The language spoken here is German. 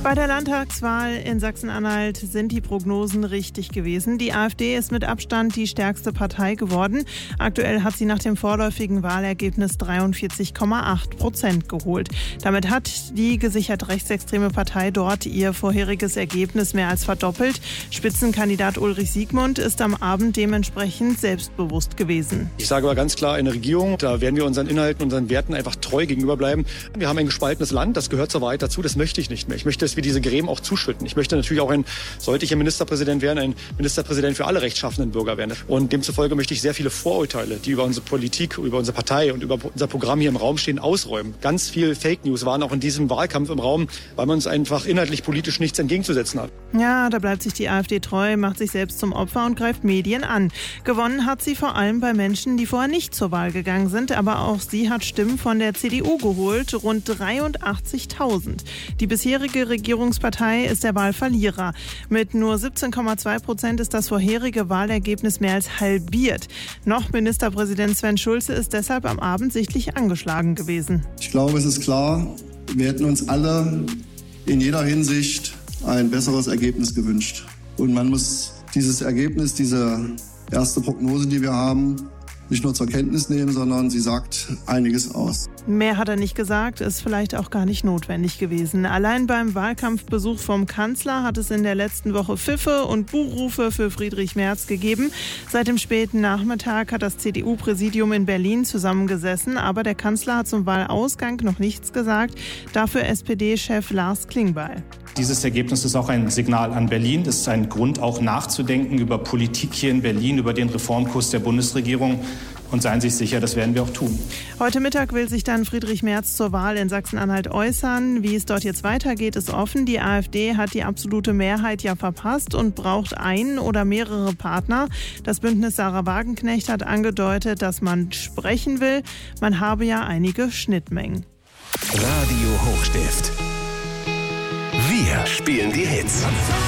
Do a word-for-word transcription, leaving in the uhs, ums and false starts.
Bei der Landtagswahl in Sachsen-Anhalt sind die Prognosen richtig gewesen. Die AfD ist mit Abstand die stärkste Partei geworden. Aktuell hat sie nach dem vorläufigen Wahlergebnis dreiundvierzig Komma acht Prozent geholt. Damit hat die gesichert rechtsextreme Partei dort ihr vorheriges Ergebnis mehr als verdoppelt. Spitzenkandidat Ulrich Siegmund ist am Abend dementsprechend selbstbewusst gewesen. Ich sage aber ganz klar, eine Regierung, da werden wir unseren Inhalten, unseren Werten einfach treu gegenüber bleiben. Wir haben ein gespaltenes Land, das gehört zur Wahrheit dazu, das möchte ich nicht mehr. Ich möchte, dass wir diese Gräben auch zuschütten. Ich möchte natürlich auch ein, sollte ich ein Ministerpräsident werden, ein Ministerpräsident für alle rechtschaffenden Bürger werden. Und demzufolge möchte ich sehr viele Vorurteile, die über unsere Politik, über unsere Partei und über unser Programm hier im Raum stehen, ausräumen. Ganz viel Fake News waren auch in diesem Wahlkampf im Raum, weil man uns einfach inhaltlich politisch nichts entgegenzusetzen hat. Ja, da bleibt sich die AfD treu, macht sich selbst zum Opfer und greift Medien an. Gewonnen hat sie vor allem bei Menschen, die vorher nicht zur Wahl gegangen sind, aber auch sie hat Stimmen von der C D U geholt, rund dreiundachtzigtausend. Die bisherige Regierungspartei ist der Wahlverlierer. Mit nur siebzehn Komma zwei Prozent ist das vorherige Wahlergebnis mehr als halbiert. Noch Ministerpräsident Sven Schulze ist deshalb am Abend sichtlich angeschlagen gewesen. Ich glaube, es ist klar, wir hätten uns alle in jeder Hinsicht ein besseres Ergebnis gewünscht. Und man muss dieses Ergebnis, diese erste Prognose, die wir haben, nicht nur zur Kenntnis nehmen, sondern sie sagt einiges aus. Mehr hat er nicht gesagt, ist vielleicht auch gar nicht notwendig gewesen. Allein beim Wahlkampfbesuch vom Kanzler hat es in der letzten Woche Pfiffe und Buhrufe für Friedrich Merz gegeben. Seit dem späten Nachmittag hat das C D U-Präsidium in Berlin zusammengesessen, aber der Kanzler hat zum Wahlausgang noch nichts gesagt. Dafür S P D-Chef Lars Klingbeil. Dieses Ergebnis ist auch ein Signal an Berlin. Das ist ein Grund, auch nachzudenken über Politik hier in Berlin, über den Reformkurs der Bundesregierung. Und seien Sie sich sicher, das werden wir auch tun. Heute Mittag will sich dann Friedrich Merz zur Wahl in Sachsen-Anhalt äußern. Wie es dort jetzt weitergeht, ist offen. Die AfD hat die absolute Mehrheit ja verpasst und braucht einen oder mehrere Partner. Das Bündnis Sarah Wagenknecht hat angedeutet, dass man sprechen will. Man habe ja einige Schnittmengen. Radio Hochstift. Wir spielen die Hits.